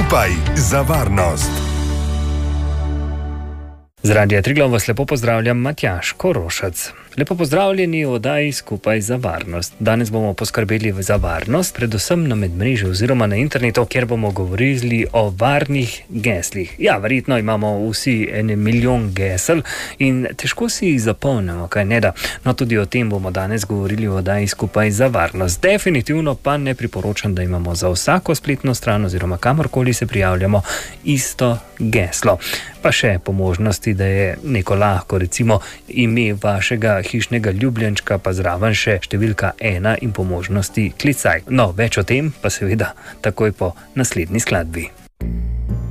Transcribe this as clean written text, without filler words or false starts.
Skupaj za varnost. Z Radia Triglav vas lepo pozdravljam, Matjaž Korošac. Lepo pozdravljeni v oddaji Skupaj za varnost. Danes bomo poskrbeli za varnost, predvsem na medmrežju oziroma na internetu, kjer bomo govorili o varnih geslih. Ja, verjetno imamo vsi 1 milijon gesel in težko si jih zapomnimo, kaj ne da. No, tudi o tem bomo danes govorili v oddaji Skupaj za varnost. Definitivno pa ne priporočam, da imamo za vsako spletno stran oziroma kamorkoli se prijavljamo isto geslo. Pa še po možnosti, da je neko lahko, recimo ime vašega hišnega ljubljenčka, pa zraven še številka 1 in po možnosti klicaj. No, več o tem pa seveda takoj po naslednji skladbi.